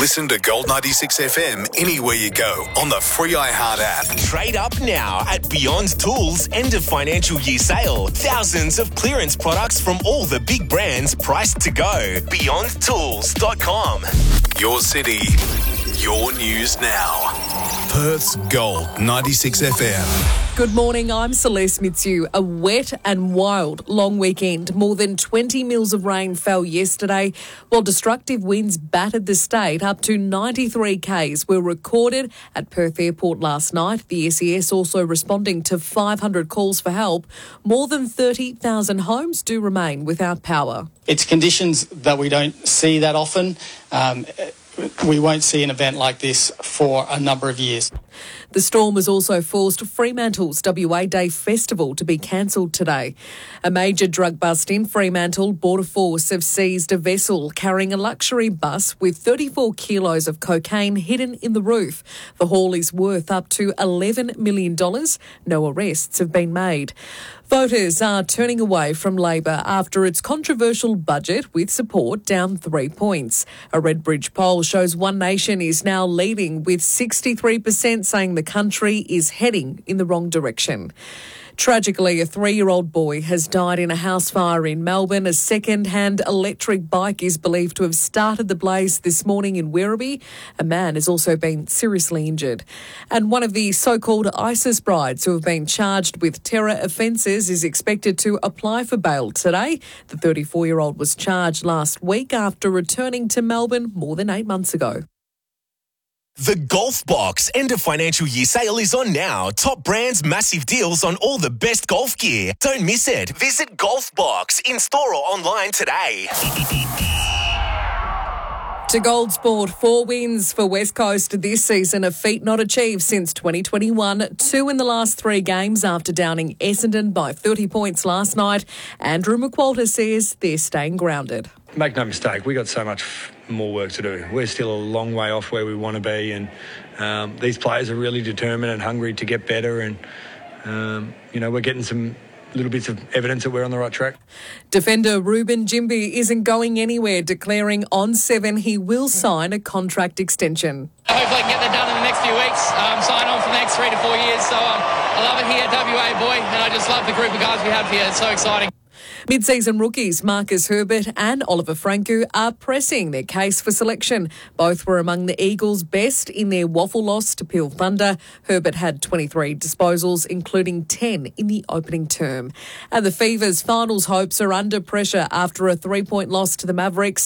Listen to Gold 96 FM anywhere you go on the free iHeart app. Trade up now at Beyond Tools end of financial year sale. Thousands of clearance products from all the big brands priced to go. BeyondTools.com. Your city, your news now. Perth's Gold 96 FM. Good morning, I'm Celeste Mitsu. A wet and wild long weekend. More than 20 mils of rain fell yesterday, while destructive winds battered the state. Up to 93 Ks were recorded at Perth Airport last night. The SES also responding to 500 calls for help. More than 30,000 homes do remain without power. It's conditions that we don't see that often. We won't see an event like this for a number of years. The storm has also forced Fremantle's WA Day Festival to be cancelled today. A major drug bust in Fremantle. Border Force have seized a vessel carrying a luxury bus with 34 kilos of cocaine hidden in the roof. The haul is worth up to $11 million. No arrests have been made. Voters are turning away from Labor after its controversial budget, with support down 3 points. A Redbridge poll shows One Nation is now leading, with 63% saying the country is heading in the wrong direction. Tragically, a 3-year-old boy has died in a house fire in Melbourne. A second-hand electric bike is believed to have started the blaze this morning in Werribee. A man has also been seriously injured. And one of the so-called ISIS brides who have been charged with terror offences is expected to apply for bail today. The 34-year-old was charged last week after returning to Melbourne more than 8 months ago. The Golf Box end of financial year sale is on now. Top brands, massive deals on all the best golf gear. Don't miss it. Visit Golf Box in store or online today. To Gold Sport, 4 wins for West Coast this season, a feat not achieved since 2021. 2 in the last 3 games after downing Essendon by 30 points last night. Andrew McQualter says they're staying grounded. Make no mistake, we got so much more work to do. We're still a long way off where we want to be, and these players are really determined and hungry to get better, and we're getting some little bits of evidence that we're on the right track. Defender Ruben Jimby isn't going anywhere, declaring on 7 he will sign a contract extension. Hopefully I can get that done in the next few weeks, sign on for the next 3 to 4 years. So I love it here, WA boy, and I just love the group of guys we have here. It's so exciting. Mid-season rookies Marcus Herbert and Oliver Franco are pressing their case for selection. Both were among the Eagles' best in their waffle loss to Peel Thunder. Herbert had 23 disposals, including 10 in the opening term. And the Fever's finals hopes are under pressure after a 3-point loss to the Mavericks.